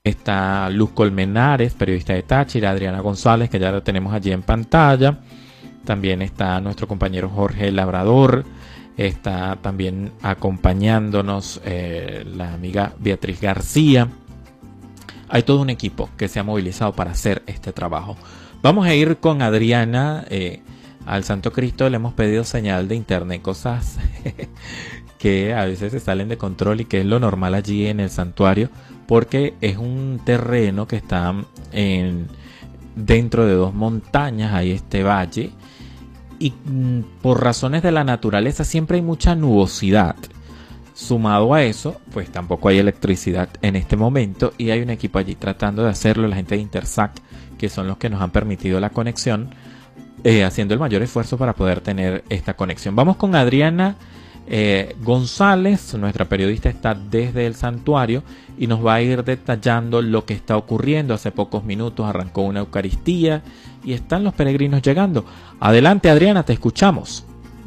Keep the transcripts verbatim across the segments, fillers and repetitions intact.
está Luz Colmenares, periodista de Táchira, Adriana González, que ya la tenemos allí en pantalla. También está nuestro compañero Jorge Labrador. Está también acompañándonos eh, la amiga Beatriz García. Hay todo un equipo que se ha movilizado para hacer este trabajo. Vamos a ir con Adriana. Eh, al Santo Cristo le hemos pedido señal de internet, cosas que a veces se salen de control y que es lo normal allí en el santuario, porque es un terreno que está en, dentro de dos montañas, hay este valle, y mm, por razones de la naturaleza siempre hay mucha nubosidad. Sumado a eso, pues tampoco hay electricidad en este momento y hay un equipo allí tratando de hacerlo, la gente de Intersac, que son los que nos han permitido la conexión, eh, haciendo el mayor esfuerzo para poder tener esta conexión. Vamos con Adriana eh, González, nuestra periodista está desde el santuario y nos va a ir detallando lo que está ocurriendo. Hace pocos minutos arrancó una Eucaristía y están los peregrinos llegando. Adelante, Adriana, te escuchamos.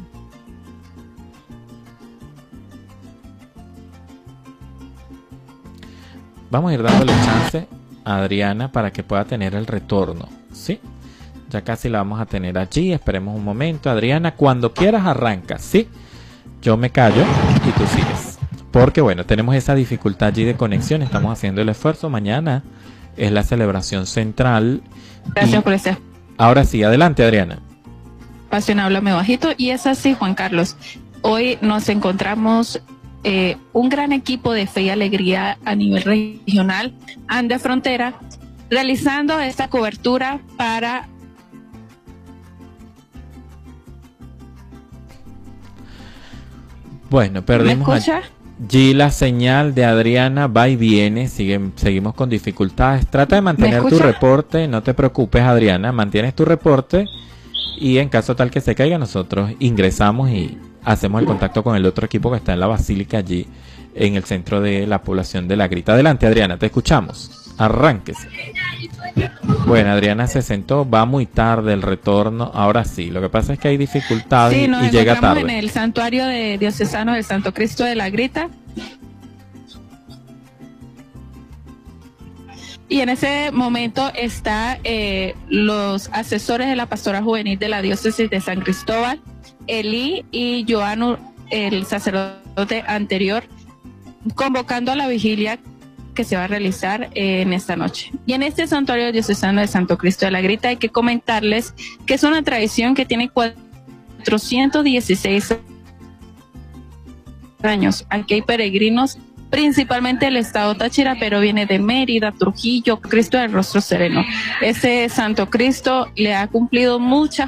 Vamos a ir dándole chance a Adriana para que pueda tener el retorno, ¿sí? Ya casi la vamos a tener allí, esperemos un momento. Adriana, cuando quieras arranca, ¿sí? Yo me callo y tú sigues. Porque bueno, tenemos esa dificultad allí de conexión, estamos haciendo el esfuerzo. Mañana es la celebración central. Gracias por este. Ahora sí, adelante, Adriana. Pasión, háblame bajito. Y es así, Juan Carlos. Hoy nos encontramos eh, un gran equipo de fe y alegría a nivel regional, Ande Frontera, realizando esta cobertura para... Bueno, perdimos allí la señal de Adriana, va y viene, sigue, seguimos con dificultades. Trata de mantener tu reporte, no te preocupes, Adriana, mantienes tu reporte y en caso tal que se caiga nosotros ingresamos y hacemos el contacto con el otro equipo que está en la basílica allí en el centro de la población de La Grita. Adelante, Adriana, te escuchamos, arránquese. Bueno, Adriana se sentó, va muy tarde el retorno, ahora sí, lo que pasa es que hay dificultades sí, nos y llega tarde. En el santuario de diocesano del Santo Cristo de La Grita. Y en ese momento está eh, los asesores de la pastora juvenil de la diócesis de San Cristóbal, Elí y Joanu, el sacerdote anterior, convocando a la vigilia que se va a realizar eh, en esta noche. Y en este santuario diocesano de Santo Cristo de La Grita hay que comentarles que es una tradición que tiene cuatrocientos dieciséis años. Aquí hay peregrinos, principalmente del estado Táchira, pero viene de Mérida, Trujillo, Cristo del Rostro Sereno. Ese Santo Cristo le ha cumplido muchas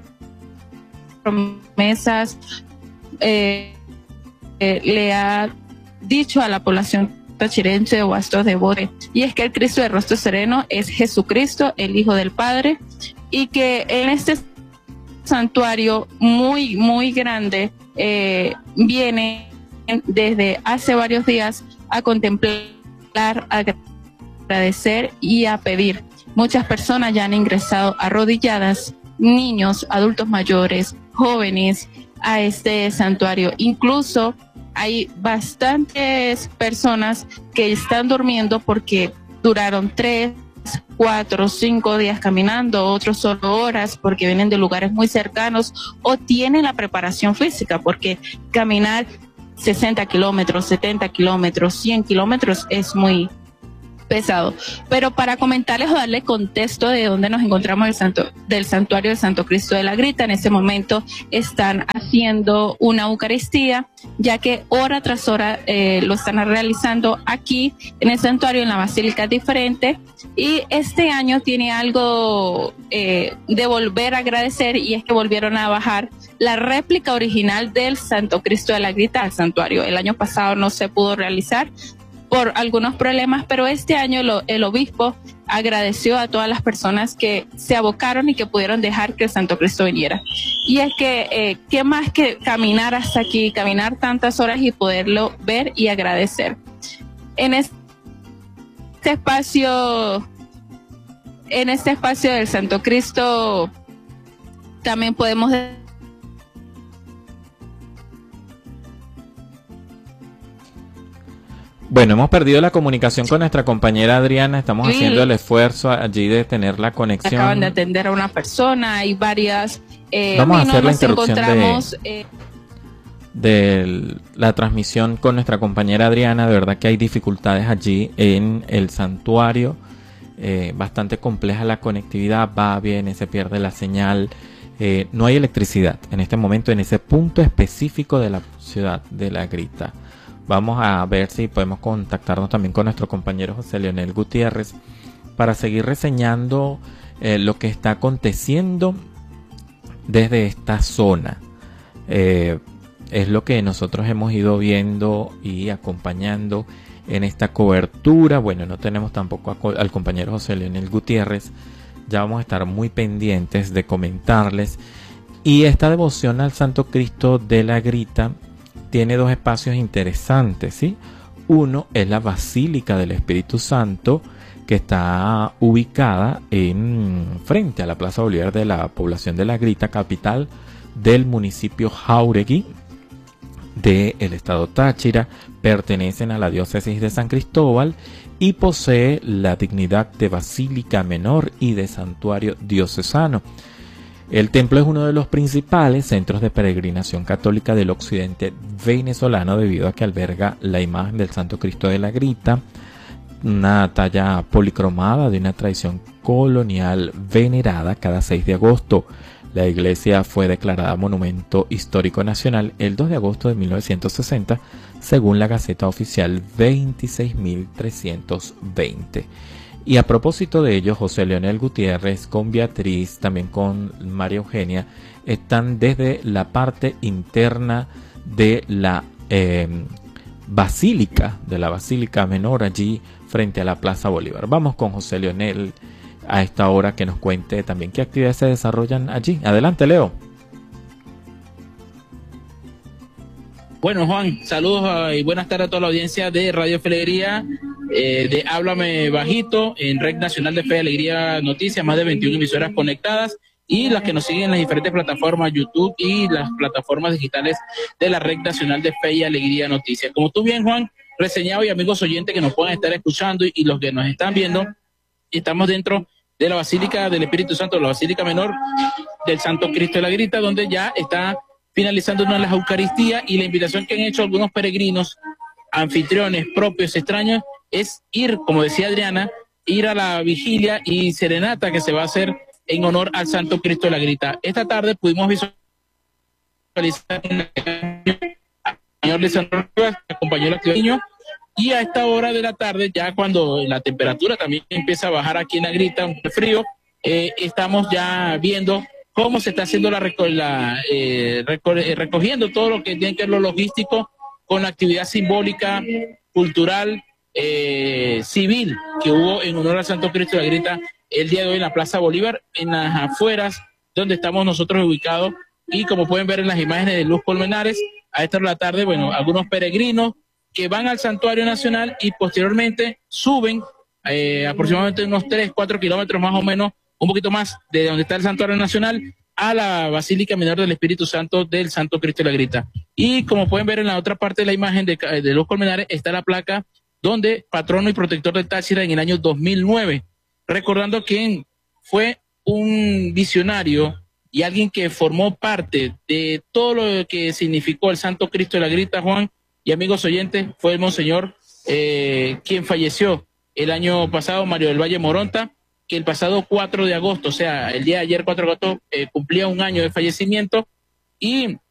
promesas, eh, eh, le ha dicho a la población tachirense o Astor de Bote, y es que el Cristo de Rostro Sereno es Jesucristo, el Hijo del Padre, y que en este santuario muy, muy grande eh, viene desde hace varios días a contemplar, a agradecer y a pedir. Muchas personas ya han ingresado arrodilladas, niños, adultos mayores, jóvenes, a este santuario. Incluso hay bastantes personas que están durmiendo porque duraron tres, cuatro, cinco días caminando, otros solo horas porque vienen de lugares muy cercanos o tienen la preparación física, porque caminar sesenta kilómetros, setenta kilómetros, cien kilómetros es muy pesado. Pero para comentarles o darle contexto de dónde nos encontramos el santo, del santuario del Santo Cristo de La Grita, en ese momento están haciendo una Eucaristía, ya que hora tras hora eh, lo están realizando aquí en el santuario, en la basílica diferente, y este año tiene algo eh, de volver a agradecer, y es que volvieron a bajar la réplica original del Santo Cristo de La Grita al santuario. El año pasado no se pudo realizar por algunos problemas, pero este año lo, el obispo agradeció a todas las personas que se abocaron y que pudieron dejar que el Santo Cristo viniera. Y es que, eh, ¿qué más que caminar hasta aquí, caminar tantas horas y poderlo ver y agradecer? En este espacio, en este espacio del Santo Cristo, también podemos Bueno, hemos perdido la comunicación con nuestra compañera Adriana, estamos Sí. haciendo el esfuerzo allí de tener la conexión. Acaban de atender a una persona, hay varias... Eh, Vamos a caminos, hacer la nos interrupción encontramos, de, eh, de la transmisión con nuestra compañera Adriana. De verdad que hay dificultades allí en el santuario, eh, bastante compleja la conectividad, va, viene, se pierde la señal, eh, no hay electricidad en este momento en ese punto específico de la ciudad de La Grita. Vamos a ver si podemos contactarnos también con nuestro compañero José Leonel Gutiérrez para seguir reseñando eh, lo que está aconteciendo desde esta zona. Eh, es lo que nosotros hemos ido viendo y acompañando en esta cobertura. Bueno, no tenemos tampoco a, al compañero José Leonel Gutiérrez. Ya vamos a estar muy pendientes de comentarles. Y esta devoción al Santo Cristo de la Grita tiene dos espacios interesantes, ¿sí? Uno es la Basílica del Espíritu Santo, que está ubicada en frente a la Plaza Bolívar de la población de La Grita, capital del municipio Jáuregui del estado Táchira. Pertenecen a la diócesis de San Cristóbal y posee la dignidad de basílica menor y de santuario diocesano. El templo es uno de los principales centros de peregrinación católica del occidente venezolano, debido a que alberga la imagen del Santo Cristo de la Grita, una talla policromada de una tradición colonial venerada cada seis de agosto. La iglesia fue declarada Monumento Histórico Nacional el dos de agosto de mil novecientos sesenta, según la Gaceta Oficial veintiséis mil trescientos veinte. Y a propósito de ello, José Leonel Gutiérrez con Beatriz, también con María Eugenia, están desde la parte interna de la eh, basílica, de la Basílica Menor, allí frente a la Plaza Bolívar. Vamos con José Leonel a esta hora que nos cuente también qué actividades se desarrollan allí. Adelante, Leo. Bueno, Juan, saludos y buenas tardes a toda la audiencia de Radio Fe y Alegría, eh, de Háblame Bajito, en Red Nacional de Fe y Alegría Noticias, más de veintiuna emisoras conectadas, y las que nos siguen en las diferentes plataformas YouTube y las plataformas digitales de la Red Nacional de Fe y Alegría Noticias. Como tú bien, Juan, reseñado, y amigos oyentes que nos puedan estar escuchando y, y los que nos están viendo, estamos dentro de la Basílica del Espíritu Santo, la Basílica Menor del Santo Cristo de la Grita, donde ya está finalizando una de las Eucaristías, y la invitación que han hecho algunos peregrinos, anfitriones propios, extraños, es ir, como decía Adriana, ir a la vigilia y serenata que se va a hacer en honor al Santo Cristo de la Grita. Esta tarde pudimos visualizar al señor Lisandro Rivas, que acompañó a la niño, y a esta hora de la tarde, ya cuando la temperatura también empieza a bajar aquí en La Grita, un frío, eh, estamos ya viendo cómo se está haciendo la, reco la eh, reco recogiendo todo lo que tiene que ver lo logístico con la actividad simbólica, cultural, eh, civil que hubo en honor al Santo Cristo de la Grita el día de hoy en la Plaza Bolívar, en las afueras donde estamos nosotros ubicados. Y como pueden ver en las imágenes de Luz Colmenares, a esta hora de la tarde, bueno, algunos peregrinos que van al Santuario Nacional y posteriormente suben eh, aproximadamente unos tres, cuatro kilómetros más o menos, un poquito más de donde está el Santuario Nacional, a la Basílica Menor del Espíritu Santo del Santo Cristo de la Grita. Y como pueden ver en la otra parte de la imagen de, de Luz Colmenares, está la placa donde patrono y protector del Táchira en el año dos mil nueve, recordando que fue un visionario y alguien que formó parte de todo lo que significó el Santo Cristo de la Grita, Juan y amigos oyentes. Fue el monseñor eh, quien falleció el año pasado, Mario del Valle Moronta, que el pasado cuatro de agosto, o sea, el día de ayer, cuatro de agosto, eh, cumplía un año de fallecimiento. Y